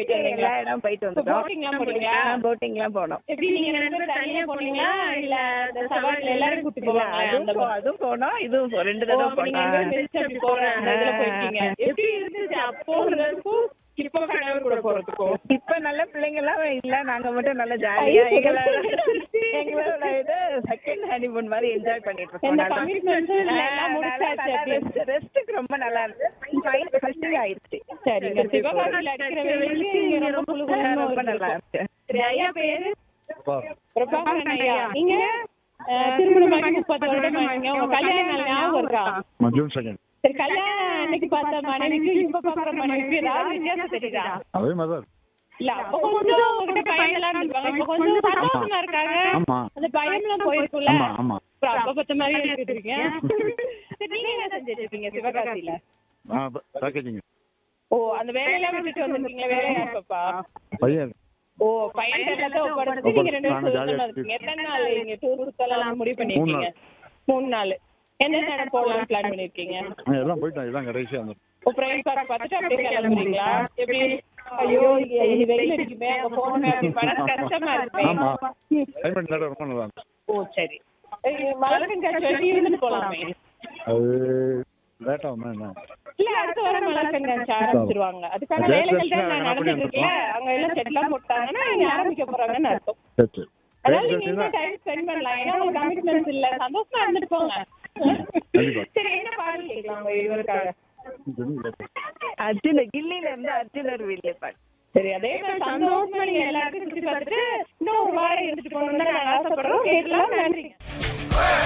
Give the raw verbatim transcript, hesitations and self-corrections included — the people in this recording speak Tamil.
போயிட்டு வந்தீங்களா? எல்லா இடம் போயிட்டு வந்துட்டோம். போட்டிங்லாம் போனீங்களா? போட்டிங்லாம் போனோம். எப்படி நீங்க ரெண்டு பேரும் தனியா போனீங்களா இல்ல இந்த சவாரில எல்லாரும் கூட்டி போவாங்களா? அந்த அதுவும் போ- அதுவும் போனோம், இதுவும் போ- ரெண்டு தடவை அப்ப நீங்க ரெண்டு பேரும் போனோம். மிதிச்சு அப்படி போற அந்த இதுல போயிருக்கீங்க. எப்படி இருந்துச்சு அப்போங்கிறதுக்கும் இப்போ கணவர் கூட போறதுக்கும்? இப்ப நல்ல பிள்ளைங்க எல்லாம் இல்ல, நாங்க மட்டும் நல்ல ஜாலியா எங்களோட எங்களோட இது செகண்ட் ஹனிமூன் மாதிரி என்ஜாய் பண்ணிட்டு இருக்கோம். எந்த commitments உம் இல்ல, எல்லாம் முடிச்சாச்சு அப்படி. ரெஸ்ட்டுக்கு ரொம்ப நல்லா இருக்கு. ஃபர்ஸ்ட் ஆயிடுச்சு. சரிங்க. சிவகாசியில அடிக்கிற வெயிலுக்கு இங்க ரொம்ப குளு குளுன்னு ரொம்ப நல்லா இருக்கு. இருக்கு. சரி, ஐயா பேரு பிரபாகரன் ஐயா. நீங்க அஹ், திருமணமாகி முப்பது வருடம் ஆனீங்க. உங்க கல்யாண நாள் ஞாபகம் இருக்கா? June second. சரி, கல்யாண அன்னைக்கு பார்த்த மனைவிக்கு இப்ப பாக்குற மனைவிக்கு ஏதாவது வித்தியாசம் தெரியுதா? அதே மாதிரி தான். இல்ல, அப்ப கொஞ்சம் உங்ககிட்ட பயங்கலாம் இருப்பாங்க, இப்ப கொஞ்சம் சந்தோஷமா இருக்காங்க. ஆமா. அந்த பயம்லாம் போயிருக்குல்ல? ஆமா ஆமா. அப்புறம் அப்ப பத்த மாதிரி இருக்கீங்க. சரி, நீங்க என்ன செஞ்சுட்டு இருக்கீங்க சிவகாசியில? ஆ பேக்கேஜிங். ஓ, அந்த வேலையெல்லாம் விட்டுட்டு வந்துருக்கீங்களா? வேலையா இருப்பப்பா? பையன் ஓ, பையன் எல்லாத்தையும் ஒப்படைச்சு நீங்க ரெண்டு பேரும் சுத்தமா இருக்கீங்க. எத்தனை நாள் இங்க டூர் சுத்தலாம் முடிவு பண்ணிருக்கீங்க? மூணு நாள். எந்த இடம் போகலாம் பிளான் பண்ணிருக்கீங்க? ஆ, எல்லாம் போயிட்டோம். இதான் கடைசியா வந்து ஓ, பிரைவேட் பார்க் பார்த்துட்டு அப்படியே கிளம்புறீங்களா? எப்படி? ஐயோ, இங்க இது வெயில் அடிக்குமே, அங்க போகணுமே அப்படி பண்ண கஷ்டமா இருக்குமே. ஆமா. கிளைமேட் நேரம் ரொம்ப நல்லா இருந்துச்சு. ஓ, சரி. ஏய், மலர் கண்காட்சி வெட்டி இருந்துட்டு போலாமே. அது லேட்டா வந்தா என்ன? இல்ல, அடுத்த வாரம் மலர் கண்காட்சி ஆரம்பிச்சிருவாங்க. அதுக்கான வேலைகள் தான் நடந்துட்டு இருக்குல்ல. அங்க எல்லாம் செட்லாம் போட்டாங்கன்னா இங்க ஆரம்பிக்க போறாங்கன்னு அர்த்தம். சரி சரி. அதனால நீங்க இன்னும் டைம் ஸ்பெண்ட் பண்ணலாம். ஏன்னா உங்களுக்கு கமிட்மெண்ட்ஸ் இல்ல, சந்தோஷமா இருந்துட்டு போங்க. கண்டிப்பா. சரி, என்ன பாடல் கேட்கலாம் உங்க இவருக்காக? அர்ஜுன கில்லில இருந்து அர்ஜுனர் வீட்ல பாட்டு. சரி, அதே மாதிரி சந்தோஷமா நீங்க எல்லாருக்கும் சுத்தி பார்த்துட்டு இன்னும் ஒரு வாரம் இருந்துட்டு போகணும்னு நான் ஆசைப்படுறோம். கேட்கலாம். நன்றி.